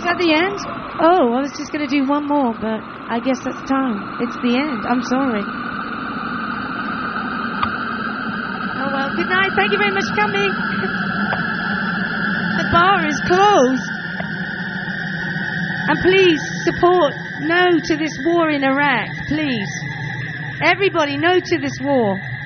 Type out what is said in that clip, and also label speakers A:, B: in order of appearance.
A: that the end? Oh, I was just going to do one more, but I guess that's time. It's the end. I'm sorry. Oh, well, good night. Thank you very much for coming. The bar is closed. And please support no to this war in Iraq. Please. Everybody, no to this war.